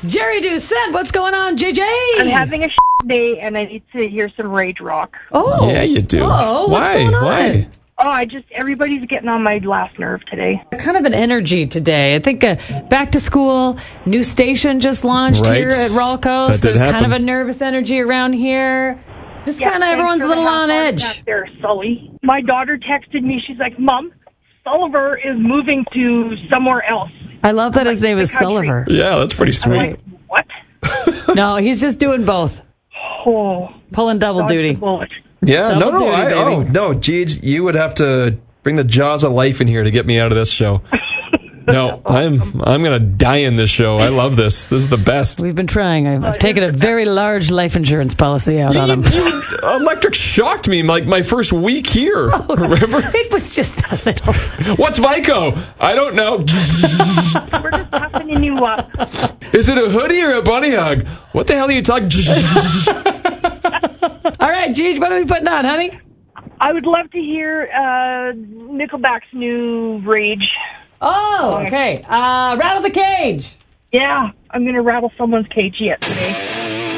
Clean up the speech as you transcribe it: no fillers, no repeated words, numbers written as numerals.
Jerry Doucette, what's going on, JJ? I'm having a day, and I need to hear some rage rock. Oh. Yeah, you do. What's going on? Why? Oh, everybody's getting on my last nerve today. Kind of an energy today. I think back to school, new station just launched Right. here at Raw Coast. That did There's kind of happen. a nervous energy around here. Just kind of everyone's a little on edge. Back there, Sully. My daughter texted me. She's like, Mom, Sulliver is moving to somewhere else. I love that his name is Sulliver. Yeah, that's pretty I'm sweet. like, what? No, he's just doing both. Oh, Pulling double dodged duty. the bullet. Yeah, Double no, duty, baby. no, Jeej, you would have to bring the jaws of life in here to get me out of this show. No, I'm gonna die in this show. I love this. This is the best. We've been trying. I've taken a very large life insurance policy out on him. You electric shocked me like my first week here. Remember? It was just a little. What's Vico? I don't know. We're just toughening you up. Is it a hoodie or a bunny hug? What the hell are you talking? All right, Jeej, what are we putting on, honey? I would love to hear Nickelback's new Rage. Oh, okay. Rattle the cage. Yeah, I'm going to rattle someone's cage yet today.